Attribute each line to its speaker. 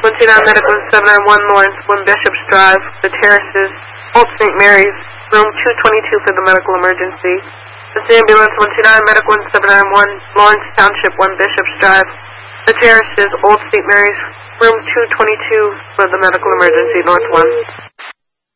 Speaker 1: 29 Medical 791 Lawrence, 1 Bishops Drive, The Terraces, Old St. Mary's, room 222 for the medical emergency. This is ambulance 129 Medical 791 Lawrence Township, 1 Bishops Drive, The Terraces, Old St. Mary's, room 222 for the medical emergency, North 1.